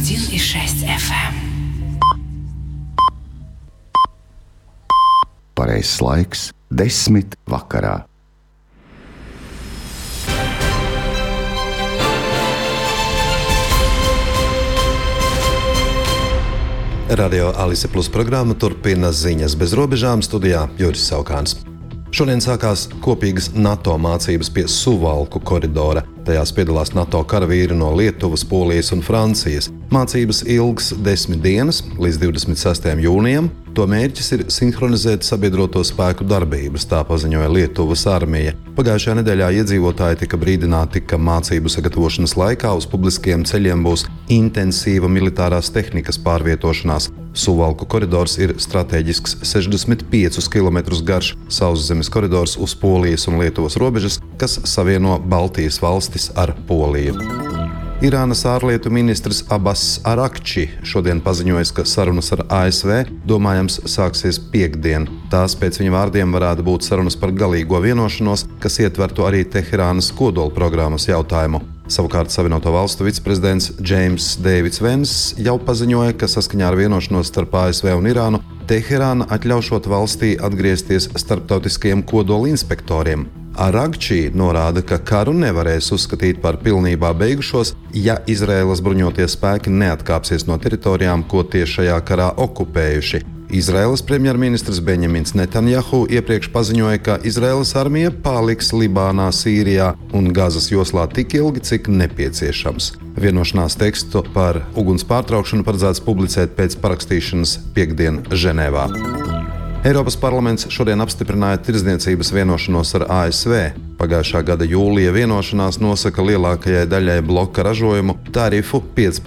101,6 FM. Pareizs laiks 10 vakarā. Radio Alise Plus programma turpina ziņas bez robežām, studijā Juris Saukāns. Šodien sākās kopīgas NATO mācības pie Suvalku koridora. Tajās piedalās NATO karavīri no Lietuvas, Polijas un Francijas. Mācības ilgs 10 dienas līdz 26. jūnijam. To mērķis ir sinhronizēt sabiedroto spēku darbības, tā paziņoja Lietuvas armija. Pagājušajā nedēļā iedzīvotāji tika brīdināti, ka mācību sagatavošanas laikā uz publiskiem ceļiem būs intensīva militārās tehnikas pārvietošanās. Suvalku koridors ir stratēģisks 65 km garš sauszemes koridors uz Polijas un Lietuvas robežas, kas savieno Baltijas valstis ar Poliju. Irānas ārlietu ministrs Abbas Arakči šodien paziņojis, ka sarunas ar ASV domājams sāksies piektdien. Tās pēc viņa vārdiem varētu būt sarunas par galīgo vienošanos, kas ietvertu arī Teherānas kodolprogrammas jautājumu. Savukārt Savienoto Valstu viceprezidents James Davids Vens jau paziņoja, ka saskaņā ar vienošanos starp ASV un Irānu Teherāna atļaušot valstī atgriezties starptautiskajiem kodola inspektoriem. Aragčī norāda, ka karu nevarēs uzskatīt par pilnībā beigušos, ja Izraēlas bruņotie spēki neatkāpsies no teritorijām, ko tie šajā karā okupējuši. Izraēlas premjerministrs Benjamins Netanjahu iepriekš paziņoja, ka Izraēlas armija paliks Libānā, Sīrijā un Gazas joslā tik ilgi, cik nepieciešams. Vienošanās tekstu par uguns pārtraukšanu paredzēts publicēt pēc parakstīšanas piektdien Ženēvā. Eiropas parlaments šodien apstiprināja tirdzniecības vienošanos ar ASV. Pagājušā gada jūlija vienošanās nosaka lielākajai daļai bloka ražojumu tarifu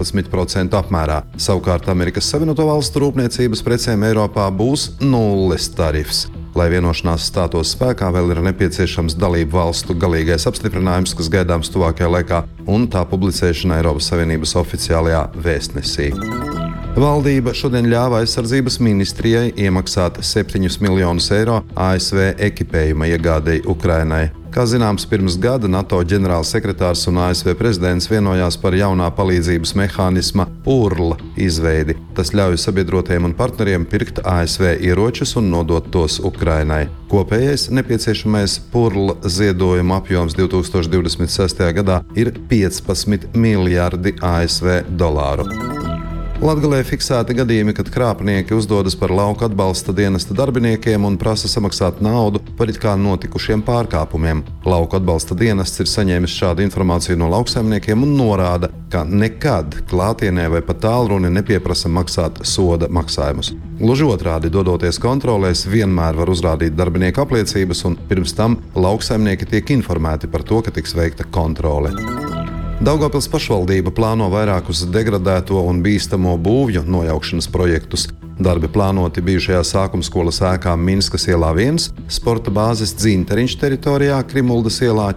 15% apmērā. Savukārt Amerikas Savienoto Valstu rūpniecības precēm Eiropā būs nulles tarifs. Lai vienošanās stātos spēkā, vēl ir nepieciešams dalību valstu galīgais apstiprinājums, kas gaidāms tuvākajā laikā, un tā publicēšana Eiropas Savienības oficiālajā vēstnesī. Valdība šodien ļāva aizsardzības ministrijai iemaksāt 7 miljonus eiro ASV ekipējuma iegādei Ukrainai. Kā zināms, pirms gada NATO ģenerālsekretārs un ASV prezidents vienojās par jaunā palīdzības mehānisma URL izveidi. Tas ļauj sabiedrotajiem un partneriem pirkt ASV ieročus un nodot tos Ukrainai. Kopējais nepieciešamais URL ziedojuma apjoms 2026. gadā ir 15 miljardi ASV dolāru. Latgalē fiksēti gadījumi, kad krāpnieki uzdodas par lauku atbalsta dienesta darbiniekiem un prasa samaksāt naudu par it kā notikušiem pārkāpumiem. Lauku atbalsta dienests ir saņēmis šādu informāciju no lauksaimniekiem un norāda, ka nekad klātienē vai pat tālruni nepieprasa maksāt soda maksājumus. Gluži otrādi, dodoties kontrolēs, vienmēr var uzrādīt darbinieku apliecības, un pirms tam lauksaimnieki tiek informēti par to, ka tiks veikta kontrole. Daugavpils pašvaldība plāno vairākus degradēto un bīstamo būvju nojaukšanas projektus. Darbi plānoti bijušajā sākumskolas ēkā Minskas ielā 1, sporta bāzes Dzinteriņš teritorijā Krimuldas ielā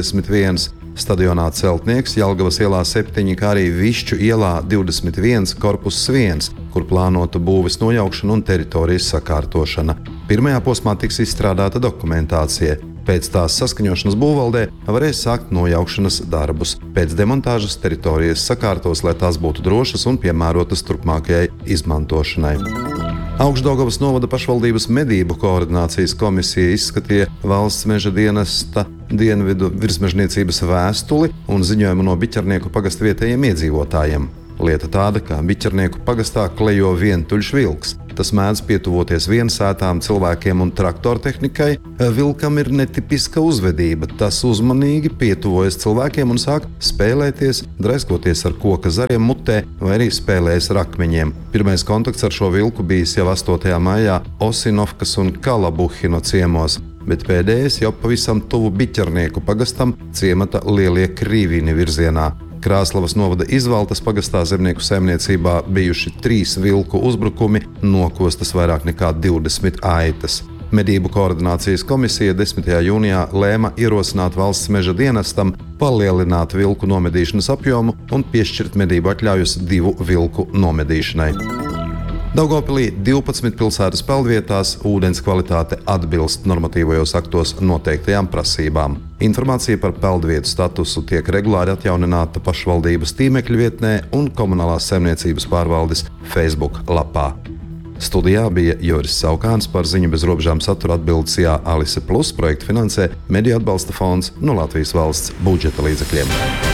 41, stadionā Celtnieks Jelgavas ielā 7, kā arī Višķu ielā 21, korpus 1, kur plānota būves nojaukšana un teritorijas sakārtošana. Pirmajā posmā tiks izstrādāta dokumentācija. Pēc tās saskaņošanas būvvaldē varēs sākt nojaukšanas darbus. Pēc demontāžas teritorijas sakārtos, lai tās būtu drošas un piemērotas turpmākajai izmantošanai. Augšdaugavas novada pašvaldības medību koordinācijas komisija izskatīja valsts meža dienesta dienvidu virsmežniecības vēstuli un ziņojumu no Biķernieku pagasta vietējiem iedzīvotājiem. Lieta tāda, ka Biķernieku pagastā klejo vientuļš vilks. Tas mēdz pietuvoties viensētām cilvēkiem un traktortehnikai. Vilkam ir netipiska uzvedība. Tas uzmanīgi pietuvojas cilvēkiem un sāk spēlēties, draiskoties ar koka zariem mutē vai arī spēlējas ar akmeņiem. Pirmais kontakts ar šo vilku bijis jau 8. maijā Osinovkas un Kalabuhino ciemos, bet pēdējais jau pavisam tuvu Biķernieku pagastam ciemata Lielie Krīvini virzienā. Krāslavas novada Izvaltas pagastā zemnieku saimniecībā bijuši 3 vilku uzbrukumi, nokostas vairāk nekā 20 aitas. Medību koordinācijas komisija 10. jūnijā lēma ierosināt valsts meža dienestam palielināt vilku nomedīšanas apjomu un piešķirt medību atļaujas 2 vilku nomedīšanai. Daugavpilī 12 pilsētas peldvietās ūdens kvalitāte atbilst normatīvajos aktos noteiktajām prasībām. Informācija par peldvietu statusu tiek regulāri atjaunināta pašvaldības tīmekļa vietnē un Komunālās saimniecības pārvaldes Facebook lapā. Studijā bija Juris Saukāns, par Ziņu bez robežām satura atbildes Alise Plus projektu finansē Mediju atbalsta fonds no Latvijas valsts budžeta līdzekļiem.